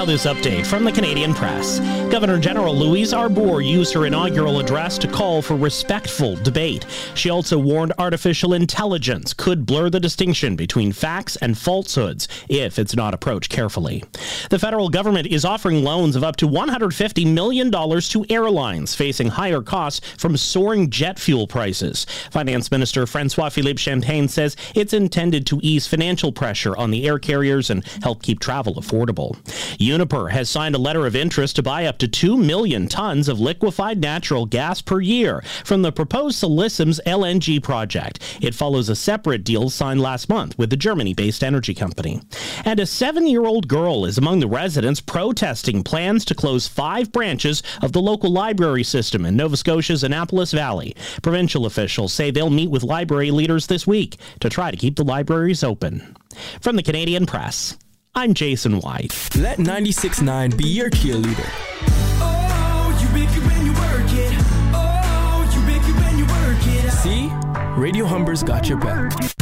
Now this update from the Canadian Press. Governor General Louise Arbour used her inaugural address to call for respectful debate. She also warned artificial intelligence could blur the distinction between facts and falsehoods if it's not approached carefully. The federal government is offering loans of up to $150 million to airlines facing higher costs from soaring jet fuel prices. Finance Minister François-Philippe Champagne says it's intended to ease financial pressure on the air carriers and help keep travel affordable. Uniper has signed a letter of interest to buy up to 2 million tons of liquefied natural gas per year from the proposed Silicium's LNG project. It follows a separate deal signed last month with the Germany-based energy company. And a 7-year-old girl is among the residents protesting plans to close 5 branches of the local library system in Nova Scotia's Annapolis Valley. Provincial officials say they'll meet with library leaders this week to try to keep the libraries open. From the Canadian Press, I'm Jason White. Let 96.9 be your cheerleader. Oh, you make it when you work it. Oh, you make it when you work it. See? Radio Humber's got your back.